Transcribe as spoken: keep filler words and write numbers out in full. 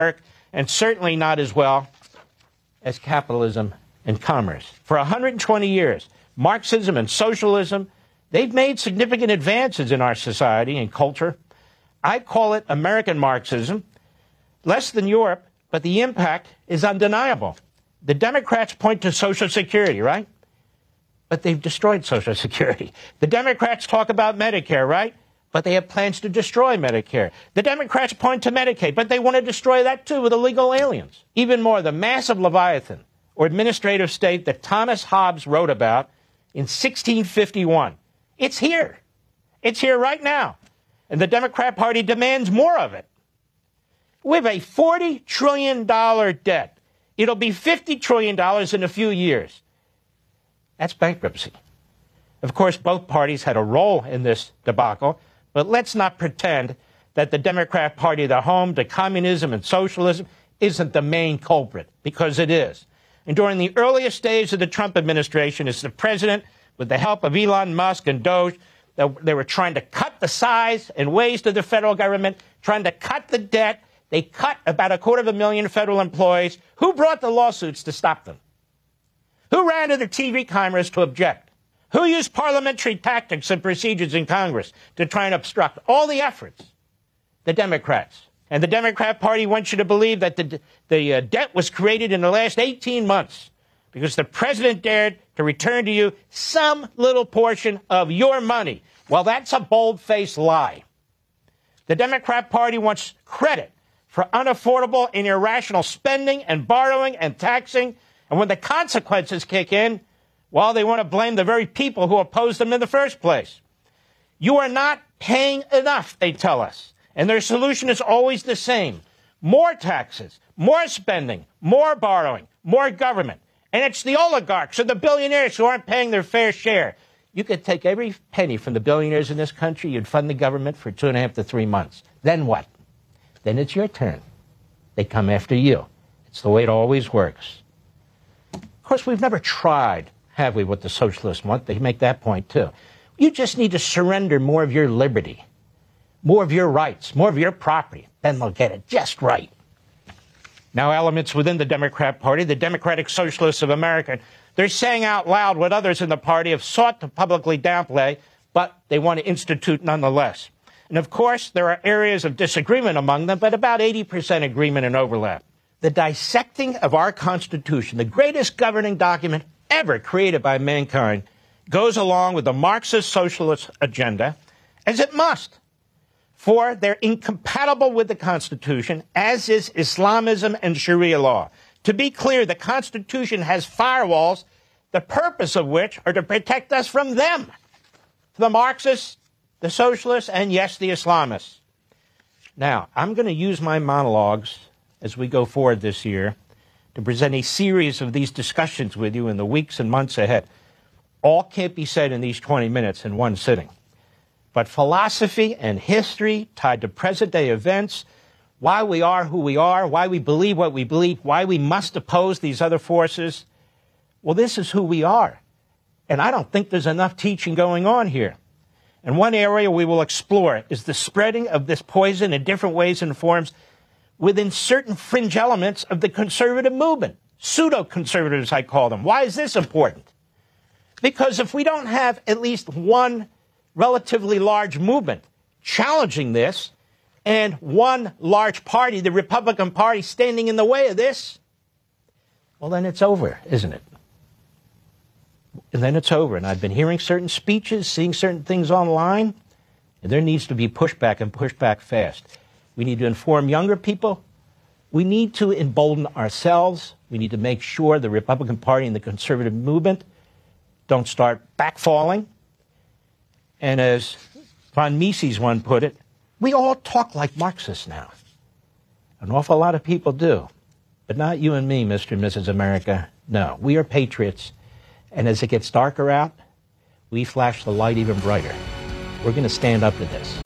work, and certainly not as well as capitalism and commerce. For one hundred twenty years, Marxism and socialism, they've made significant advances in our society and culture. I call it American Marxism, less than Europe, but the impact is undeniable. The Democrats point to Social Security, right? But they've destroyed Social Security. The Democrats talk about Medicare, right? But they have plans to destroy Medicare. The Democrats point to Medicaid, but they want to destroy that too with illegal aliens. Even more, the massive Leviathan, or administrative state that Thomas Hobbes wrote about in sixteen fifty-one. It's here. It's here right now. And the Democrat Party demands more of it. We have a forty trillion dollars debt. It'll be fifty trillion dollars in a few years. That's bankruptcy. Of course, both parties had a role in this debacle, but let's not pretend that the Democrat Party, the home to communism and socialism, isn't the main culprit, because it is. And during the earliest days of the Trump administration, as the president, with the help of Elon Musk and Doge, they were trying to cut the size and ways to the federal government, trying to cut the debt. They cut about a quarter of a million federal employees. Who brought the lawsuits to stop them? Who ran to the T V cameras to object? Who used parliamentary tactics and procedures in Congress to try and obstruct all the efforts? The Democrats. And the Democrat Party wants you to believe that the, the uh, debt was created in the last eighteen months because the president dared to return to you some little portion of your money. Well, that's a bold-faced lie. The Democrat Party wants credit for unaffordable and irrational spending and borrowing and taxing. And when the consequences kick in, well, they want to blame the very people who opposed them in the first place. You are not paying enough, they tell us. And their solution is always the same. More taxes, more spending, more borrowing, more government. And it's the oligarchs or the billionaires who aren't paying their fair share. You could take every penny from the billionaires in this country, you'd fund the government for two and a half to three months. Then what? Then it's your turn. They come after you. It's the way it always works. Of course, we've never tried, have we, what the socialists want? They make that point, too. You just need to surrender more of your liberty, more of your rights, more of your property. Then they'll get it just right. Now, elements within the Democrat Party, the Democratic Socialists of America, they're saying out loud what others in the party have sought to publicly downplay, but they want to institute nonetheless. And, of course, there are areas of disagreement among them, but about eighty percent agreement and overlap. The dissecting of our Constitution, the greatest governing document ever created by mankind, goes along with the Marxist socialist agenda, as it must. For they're incompatible with the Constitution, as is Islamism and Sharia law. To be clear, the Constitution has firewalls, the purpose of which are to protect us from them, the Marxists, the socialists, and yes, the Islamists. Now, I'm going to use my monologues as we go forward this year to present a series of these discussions with you in the weeks and months ahead. All can't be said in these twenty minutes in one sitting. But philosophy and history tied to present-day events, why we are who we are, why we believe what we believe, why we must oppose these other forces, well, this is who we are. And I don't think there's enough teaching going on here. And one area we will explore is the spreading of this poison in different ways and forms within certain fringe elements of the conservative movement. Pseudo-conservatives, I call them. Why is this important? Because if we don't have at least one relatively large movement challenging this, and one large party, the Republican Party, standing in the way of this, well, then it's over, isn't it? And then it's over. And I've been hearing certain speeches, seeing certain things online, and there needs to be pushback and pushback fast. We need to inform younger people. We need to embolden ourselves. We need to make sure the Republican Party and the conservative movement don't start backfalling. And as von Mises one put it, we all talk like Marxists now. An awful lot of people do. But not you and me, Mister and Missus America. No, we are patriots. And as it gets darker out, we flash the light even brighter. We're going to stand up to this.